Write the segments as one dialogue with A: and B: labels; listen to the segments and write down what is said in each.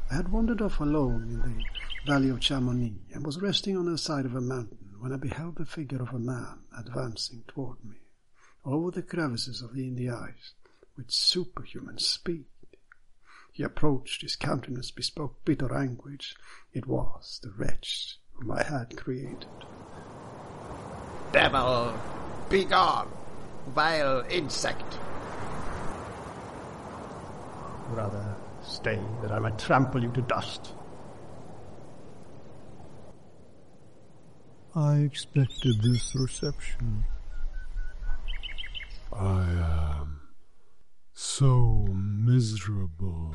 A: I had wandered off alone in the valley of Chamonix, and was resting on the side of a mountain, when I beheld the figure of a man advancing toward me, over the crevices of the ice, with superhuman speed. He approached, his countenance bespoke bitter anguish. It was the wretch whom I had created.
B: Devil, begone, vile insect!
C: Rather stay, that I might trample you to dust.
D: I expected this reception. I am so miserable.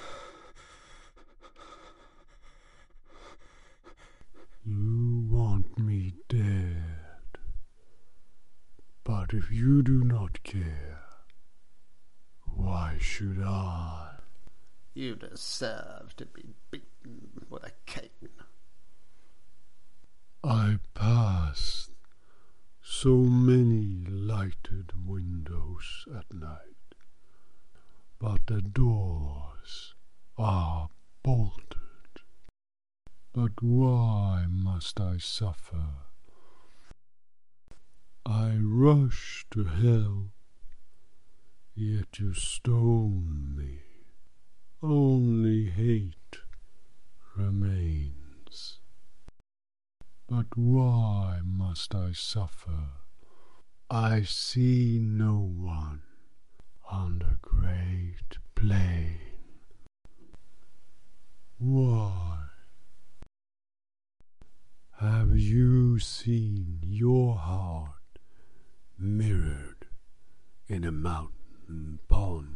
D: You want me dead. But if you do not care, why should I?
B: You deserve to be beaten with a cane.
D: I passed so many lighted windows at night, but the doors are bolted. But why must I suffer? I rush to help, yet you stone me. Only hate remains. But why must I suffer? I see no one on the great plain. Why? Have you seen your heart mirrored in a mountain pond?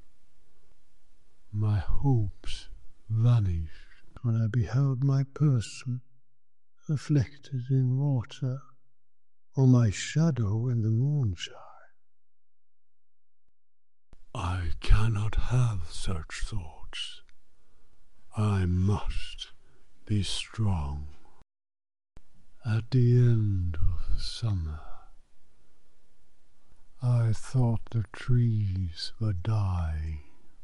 D: My hopes vanished when I beheld my person reflected in water, or my shadow in the moonshine. I cannot have such thoughts. I must be strong. At the end of summer, I thought the trees were dying,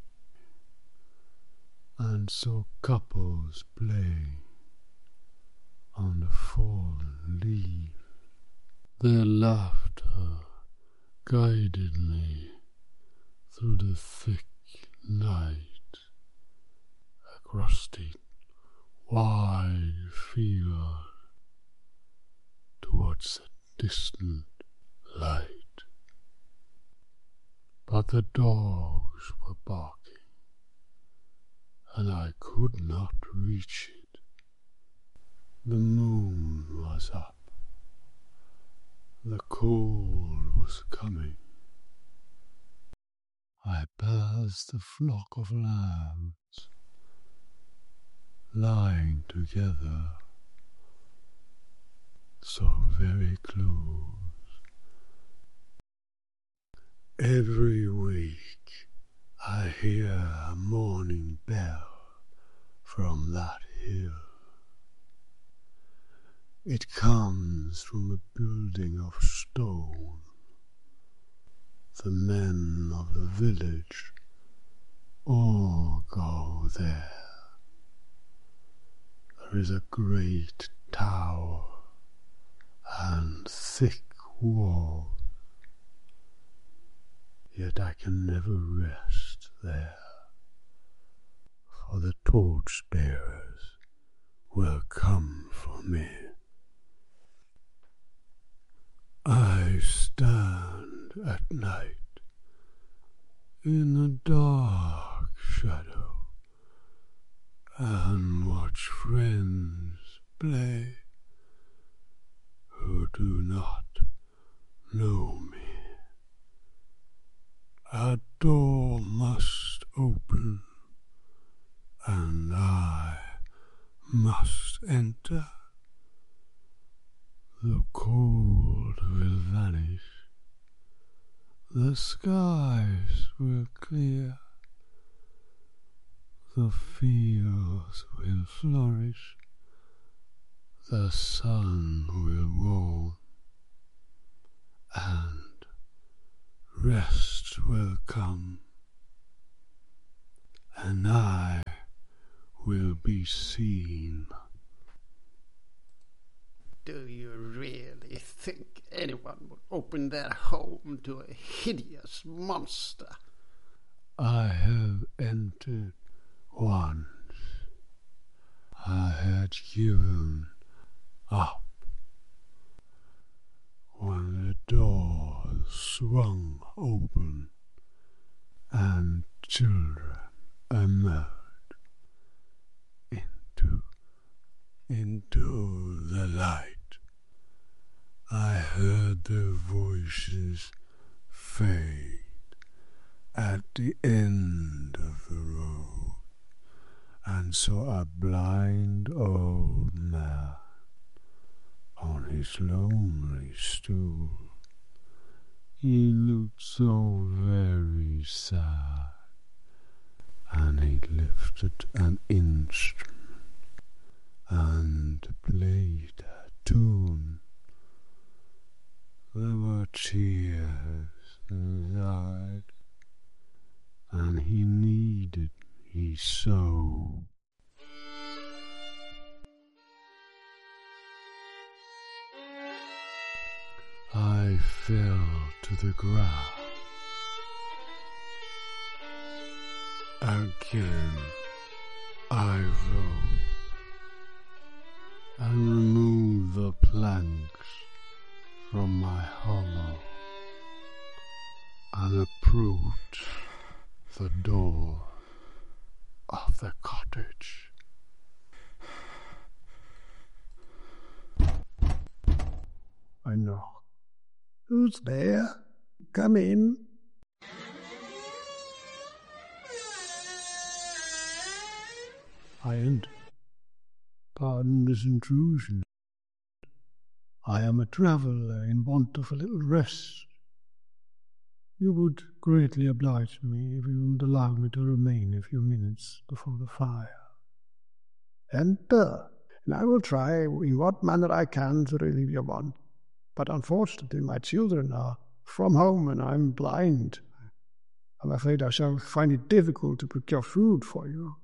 D: and saw couples playing on the fallen leaves. Their laughter guided me through the thick night, across the wide field, towards the distant light. But the dogs were barking, and I could not reach it. The moon was up. The cold was coming. I passed a flock of lambs, lying together, so very close. Every week I hear a morning bell from that hill. It comes from a building of stone. The men of the village all go there. There is a great tower and thick walls, yet I can never rest there, for the torch-bearers will come for me. I stand at night in a dark shadow and watch friends play who do not know me. A door must open, and I must enter. The cold will vanish, the skies will clear, the fields will flourish, the sun will warm, and rest will come, and I will be seen.
B: Do you really think anyone would open their home to a hideous monster?
D: I have entered once. I had given up when the door swung open and children emerged into the light. I heard their voices fade at the end of the road, and saw a blind old man on his lonely stool. He looked so very sad, and he lifted an instrument and played a tune. There were tears in his eyes, and he needed me so. I fell to the ground. Again I rose and removed the planks from my hollow and approached the door of the cottage. I knocked.
A: Who's there? Come in.
D: I entered. Pardon this intrusion. I am a traveller in want of a little rest. You would greatly oblige me if you would allow me to remain a few minutes before the fire.
A: Enter, and I will try in what manner I can to relieve your want. But unfortunately my children are from home and I'm blind. I'm afraid I shall find it difficult to procure food for you.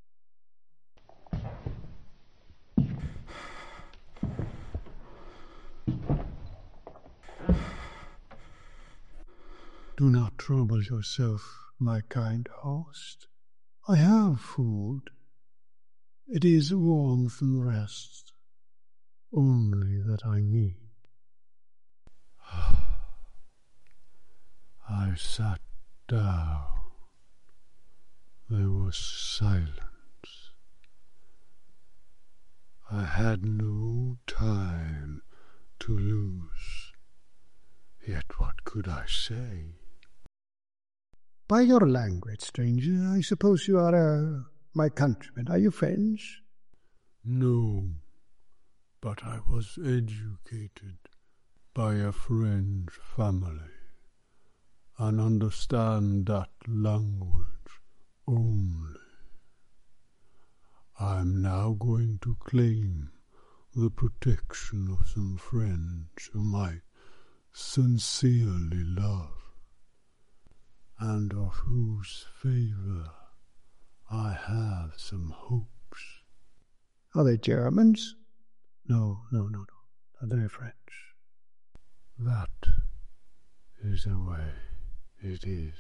D: Do not trouble yourself, my kind host. I have food. It is warmth and rest, only that I need. I sat down. There was silence. I had no time to lose. Yet what could I say?
A: By your language, stranger, I suppose you are my countrymen. Are you French?
D: No, but I was educated by a French family and understand that language only. I am now going to claim the protection of some friends whom I sincerely love, and of whose favour I have some hopes.
A: Are they Germans?
D: No. They're French. That is the way it is.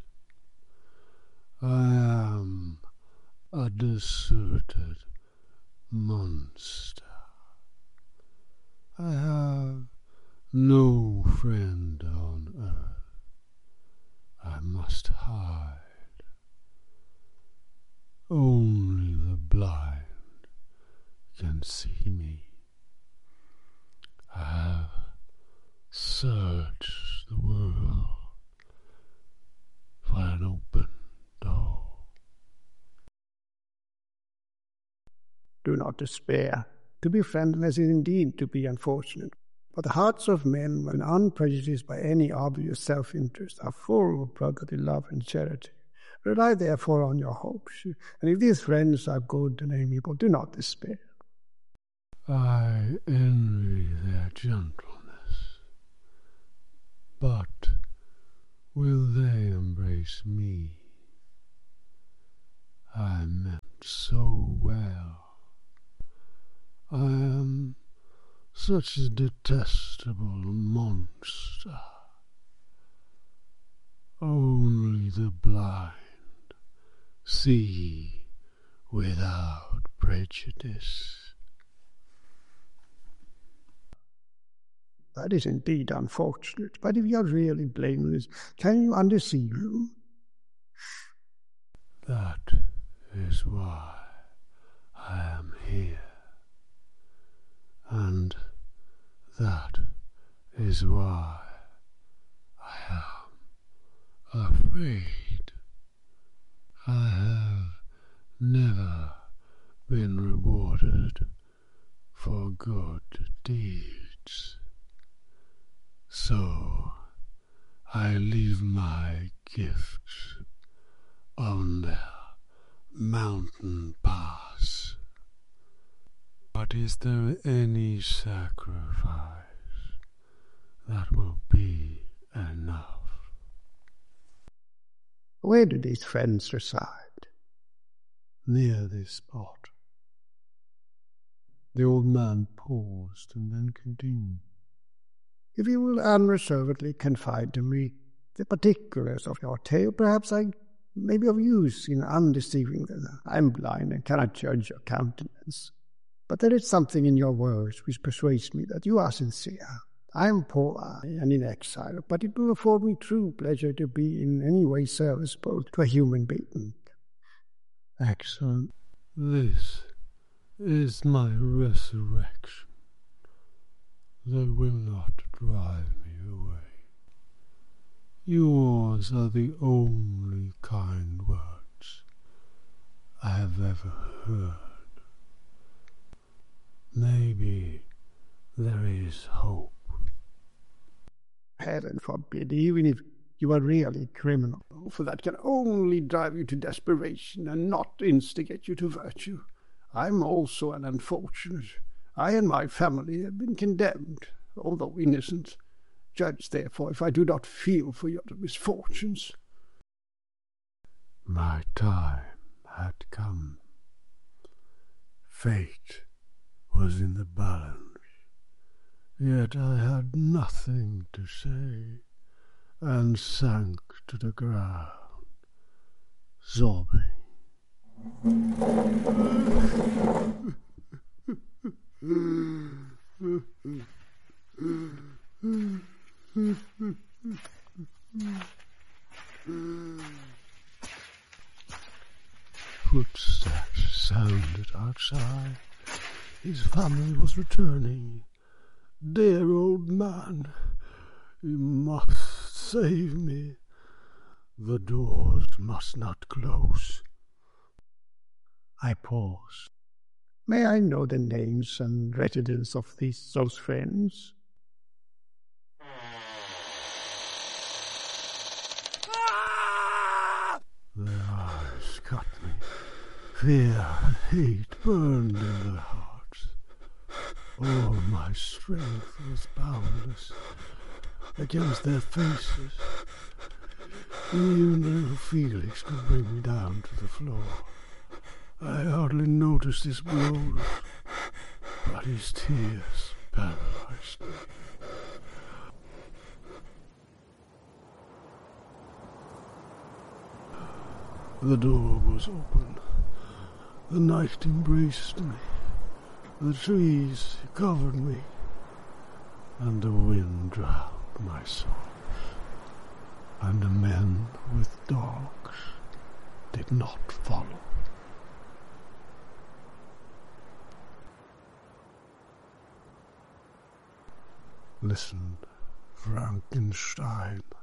D: I am a deserted monster. I have no friend on earth. I must hide. Only the blind can see me. I have searched the world for an open door.
A: Do not despair. To be friendless is indeed to be unfortunate. But the hearts of men, when unprejudiced by any obvious self-interest, are full of brotherly love and charity. Rely therefore on your hopes, and if these friends are good and amiable, do not despair.
D: I envy their gentleness, but will they embrace me? I meant so well. I am such a detestable monster. Only the blind see without prejudice.
A: That is indeed unfortunate, but if you are really blameless, can you undeceive him?
D: That is why I am here. And that is why I am afraid. I have never been rewarded for good deeds. So I leave my gifts on their mountain pass. But is there any sacrifice that will be enough?
A: Where do these friends reside?
D: Near this spot. The old man paused and then continued.
A: If you will unreservedly confide to me the particulars of your tale, perhaps I may be of use in undeceiving them. I am blind and cannot judge your countenance, but there is something in your words which persuades me that you are sincere. I am poor and in exile, but it will afford me true pleasure to be in any way serviceable to a human being.
D: Excellent. This is my resurrection. They will not drive me away. Yours are the only kind words I have ever heard. Maybe there is hope.
A: Heaven forbid, even if you are really criminal, for that can only drive you to desperation and not instigate you to virtue. I am also an unfortunate. I and my family have been condemned, although innocent. Judge, therefore, if I do not feel for your misfortunes.
D: My time had come. Fate was in the balance, yet I had nothing to say, and sank to the ground, sobbing. Footsteps sounded outside. His family was returning. Dear old man, you must save me. The doors must not close. I paused.
A: May I know the names and residence of those friends?
D: Their eyes cut me. Fear and hate burned in their hearts. All my strength was boundless against their faces. Even little Felix could bring me down to the floor. I hardly noticed his blows, but his tears paralyzed me. The door was open. The night embraced me. The trees covered me, and the wind drowned my soul. And the men with dogs did not follow. Listen, Frankenstein.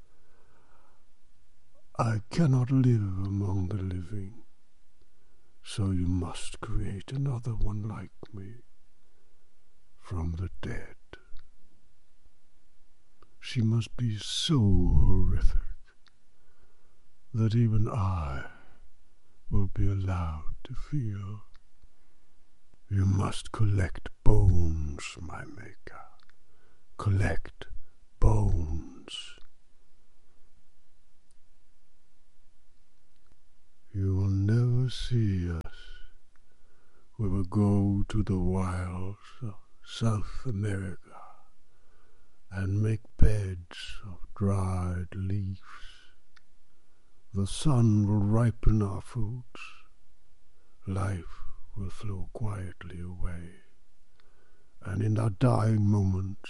D: I cannot live among the living, so you must create another one like me from the dead. She must be so horrific that even I will be allowed to feel. You must collect bones, my maker. Collect bones. You will never see us We will go to the wilds of South America and make beds of dried leaves. The sun will ripen our fruits. Life will flow quietly away. And in our dying moments,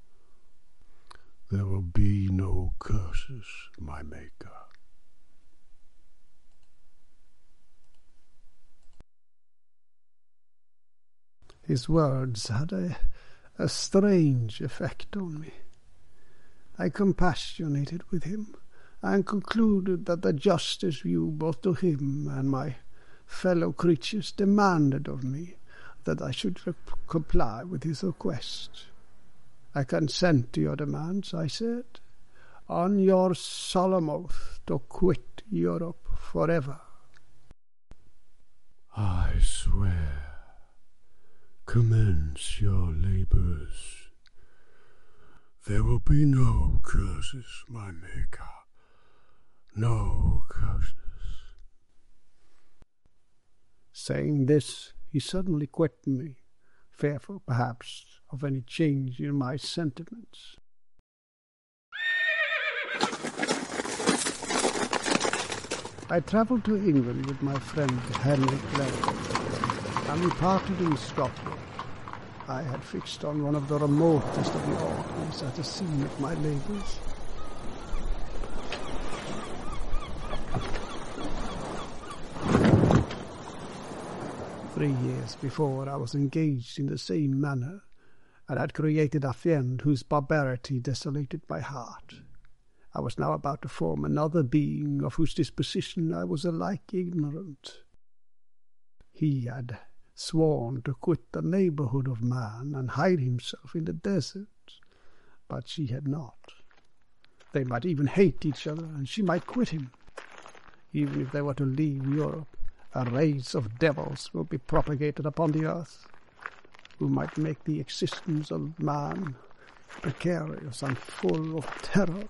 D: there will be no curses, my Maker.
A: His words had a strange effect on me. I compassionated with him, and concluded that the justice due both to him and my fellow creatures demanded of me that I should comply with his request. I consent to your demands, I said, on your solemn oath to quit Europe forever.
D: I swear. Commence your labors. There will be no curses, my Maker. No curses.
A: Saying this, he suddenly quitted me, fearful, perhaps, of any change in my sentiments. I travelled to England with my friend Henry Clerk, and we parted in Scotland. I had fixed on one of the remotest of the Orkneys as the scene of my labours. Three years before, I was engaged in the same manner, and had created a fiend whose barbarity desolated my heart. I was now about to form another being of whose disposition I was alike ignorant. He had sworn to quit the neighbourhood of man and hide himself in the desert, but she had not. They might even hate each other, and she might quit him. Even if they were to leave Europe, a race of devils will be propagated upon the earth, who might make the existence of man precarious and full of terror.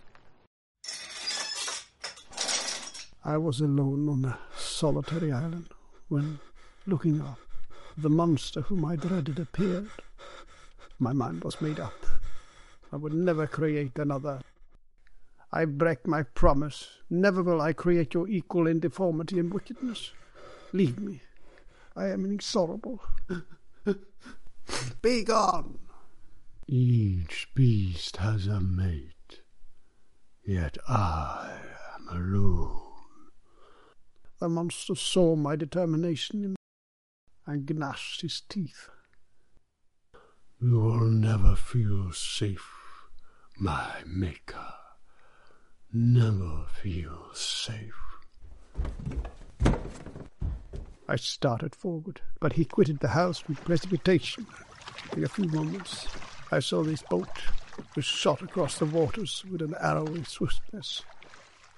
A: I was alone on a solitary island when, looking up, the monster whom I dreaded appeared. My mind was made up. I would never create another. I break my promise. Never will I create your equal in deformity and wickedness. Leave me. I am inexorable. Be gone.
D: Each beast has a mate, yet I am alone.
A: The monster saw my determination and gnashed his teeth.
D: You will never feel safe, my Maker. Never feel safe.
A: I started forward, but he quitted the house with precipitation. In a few moments, I saw this boat was shot across the waters with an arrowy swiftness.